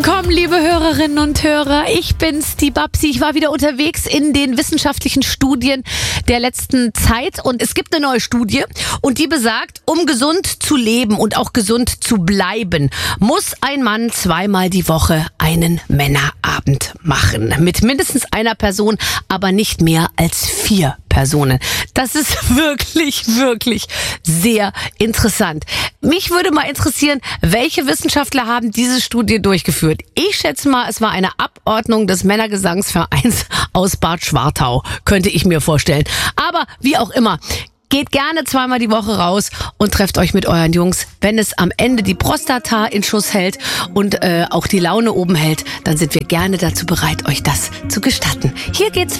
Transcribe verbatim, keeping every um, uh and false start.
willkommen, liebe Hörerinnen und Hörer. Ich bin's, die Babsi. Ich war wieder unterwegs in den wissenschaftlichen Studien der letzten Zeit und es gibt eine neue Studie und die besagt, um gesund zu leben und auch gesund zu bleiben, muss ein Mann zweimal die Woche einen Männerabend machen. Mit mindestens einer Person, aber nicht mehr als vier Personen. Das ist wirklich, wirklich sehr interessant. Mich würde mal interessieren, welche Wissenschaftler haben diese Studie durchgeführt? Ich schätze mal, es war eine Abordnung des Männergesangsvereins aus Bad Schwartau, könnte ich mir vorstellen. Aber wie auch immer, geht gerne zweimal die Woche raus und trefft euch mit euren Jungs. Wenn es am Ende die Prostata in Schuss hält und äh, auch die Laune oben hält, dann sind wir gerne dazu bereit, euch das zu gestatten. Hier geht's